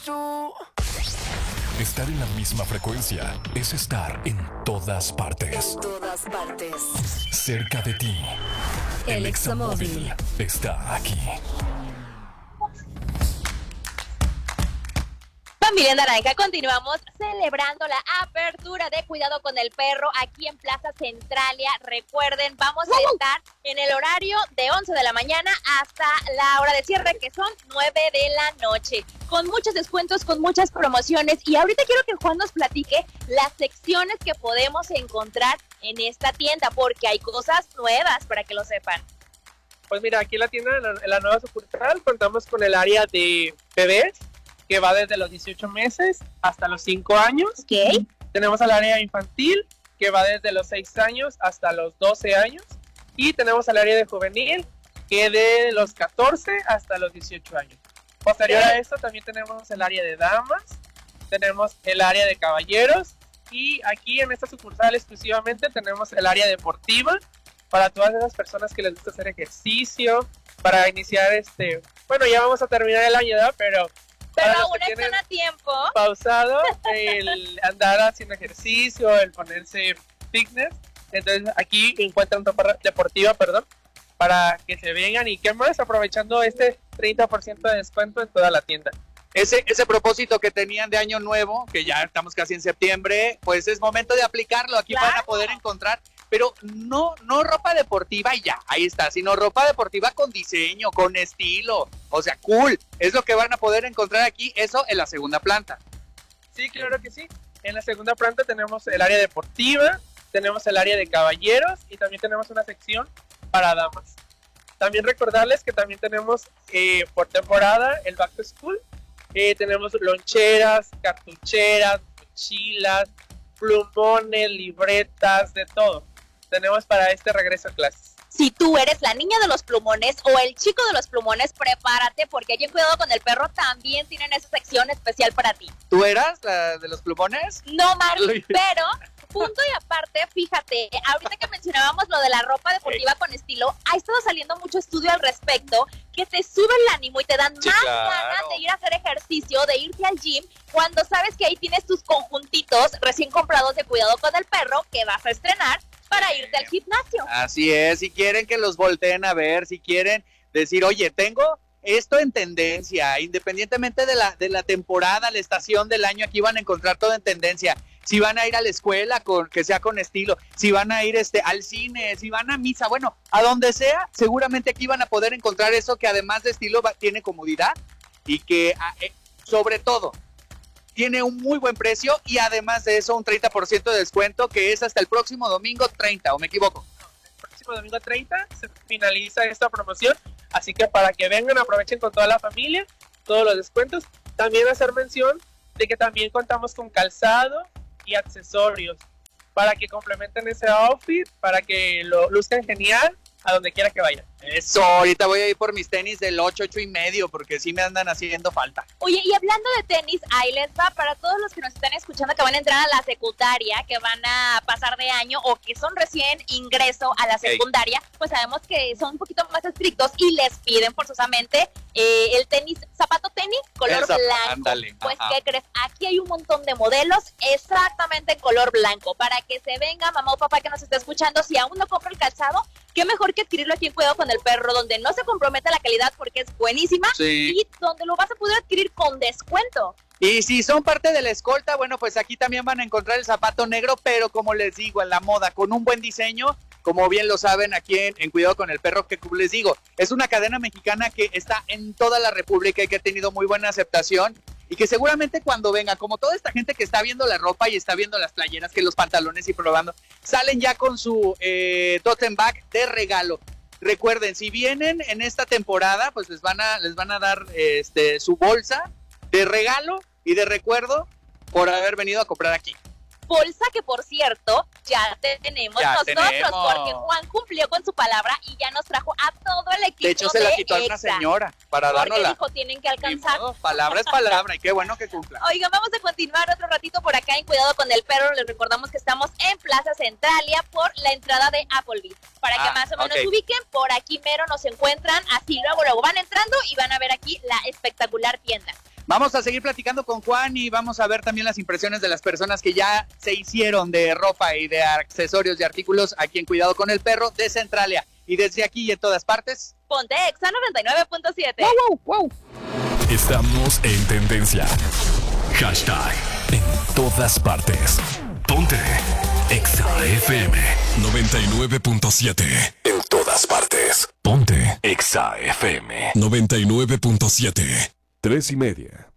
Estar en la misma frecuencia es estar en todas partes. En todas partes. Cerca de ti. El Examóvil está aquí. Familia Naranja, continuamos celebrando la apertura de Cuidado con el Perro aquí en Plaza Centralia. Recuerden, vamos a estar en el horario de 11 de la mañana hasta la hora de cierre, que son 9 de la noche. Con muchos descuentos, con muchas promociones. Y ahorita quiero que Juan nos platique las secciones que podemos encontrar en esta tienda, porque hay cosas nuevas para que lo sepan. Pues mira, aquí en la tienda, en la nueva sucursal, contamos con el área de bebés, que va desde los 18 meses hasta los 5 años. Ok. Tenemos el área infantil, que va desde los 6 años hasta los 12 años. Y tenemos el área de juvenil, que de los 14 hasta los 18 años. Posterior a esto también tenemos el área de damas, tenemos el área de caballeros, y aquí en esta sucursal exclusivamente tenemos el área deportiva, para todas esas personas que les gusta hacer ejercicio, para iniciar bueno, ya vamos a terminar el año, ¿verdad? Pero aún están a tiempo. Pausado, el andar haciendo ejercicio, el ponerse fitness. Entonces aquí encuentran ropa deportiva, para que se vengan. Y qué más, aprovechando este 30% de descuento en toda la tienda. Ese propósito que tenían de año nuevo, que ya estamos casi en septiembre, pues es momento de aplicarlo. Aquí van a poder encontrar, pero no ropa deportiva y ya, ahí está, sino ropa deportiva con diseño, con estilo, o sea, cool. Es lo que van a poder encontrar aquí, eso en la segunda planta. Sí, claro que sí. En la segunda planta tenemos el área deportiva, tenemos el área de caballeros y también tenemos una sección para damas. También recordarles que también tenemos por temporada el Back to School. Tenemos loncheras, cartucheras, mochilas, plumones, libretas, de todo. Tenemos para este regreso a clases. Si tú eres la niña de los plumones o el chico de los plumones, prepárate, porque allí en Cuidado con el Perro también tienen esa sección especial para ti. ¿Tú eras la de los plumones? No, Mari, pero punto y aparte, fíjate, ahorita que mencionábamos lo de la ropa deportiva con estilo, ha estado saliendo mucho estudio al respecto, que te sube el ánimo y te dan más ganas de ir a hacer ejercicio, de irte al gym, cuando sabes que ahí tienes tus conjuntitos recién comprados de Cuidado con el Perro que vas a estrenar para irte al gimnasio. Así es, si quieren que los volteen a ver, si quieren decir, oye, tengo esto en tendencia, independientemente de la temporada, la estación del año, aquí van a encontrar todo en tendencia. Si van a ir a la escuela, que sea con estilo, si van a ir al cine, si van a misa, bueno, a donde sea, seguramente aquí van a poder encontrar eso que además de estilo tiene comodidad y que sobre todo tiene un muy buen precio y además de eso un 30% de descuento que es hasta el próximo domingo 30, ¿o me equivoco? El próximo domingo 30 se finaliza esta promoción, así que para que vengan, aprovechen con toda la familia, todos los descuentos. También hacer mención de que también contamos con calzado y accesorios para que complementen ese outfit, para que lo luzcan genial a donde quiera que vayan. Eso, ahorita voy a ir por mis tenis del 8 y medio, porque sí me andan haciendo falta. Oye, y hablando de tenis, ahí les va para todos los que nos están escuchando que van a entrar a la secundaria, que van a pasar de año o que son recién ingreso a la secundaria, pues sabemos que son un poquito más estrictos y les piden forzosamente el tenis, zapato tenis, color blanco. Ándale, pues, ¿qué crees? Aquí hay un montón de modelos exactamente en color blanco, para que se venga mamá o papá que nos está escuchando, si aún no compra el calzado, qué mejor que adquirirlo aquí en Cuidado con el Perro, donde no se compromete la calidad porque es buenísima, y donde lo vas a poder adquirir con descuento. Y si son parte de la escolta, bueno, pues aquí también van a encontrar el zapato negro, pero como les digo, en la moda, con un buen diseño, como bien lo saben aquí en Cuidado con el Perro, que como les digo, es una cadena mexicana que está en toda la República y que ha tenido muy buena aceptación, y que seguramente cuando venga, como toda esta gente que está viendo la ropa y está viendo las playeras, que los pantalones y probando, salen ya con su totem bag de regalo. Recuerden, si vienen en esta temporada, pues les van a dar su bolsa de regalo y de recuerdo por haber venido a comprar aquí. Bolsa que, por cierto, ya tenemos nosotros, porque Juan cumplió con su palabra y ya nos trajo a todo el equipo. De hecho, se la quitó a una señora para dárnosla. Porque dijo, tienen que alcanzar. Palabra es palabra y qué bueno que cumpla. Oigan, vamos a continuar otro ratito por acá en Cuidado con el Perro. Les recordamos que estamos en Plaza Centralia por la entrada de Applebee's. Para que más o menos ubiquen, por aquí mero nos encuentran, así luego van entrando y van a ver aquí la espectacular tienda. Vamos a seguir platicando con Juan y vamos a ver también las impresiones de las personas que ya se hicieron de ropa y de accesorios y artículos aquí en Cuidado con el Perro de Centralia. Y desde aquí y en todas partes, Ponte Exa 99.7. ¡Wow! Estamos en tendencia. Hashtag en todas partes. Ponte Exa FM 99.7. En todas partes. Ponte Exa FM 99.7. 3:30.